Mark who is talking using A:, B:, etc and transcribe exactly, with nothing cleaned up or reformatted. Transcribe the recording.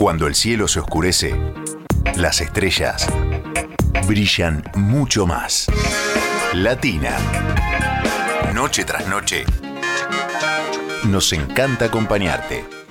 A: Cuando el cielo se oscurece, las estrellas brillan mucho más. Latina. Noche tras noche, nos encanta acompañarte.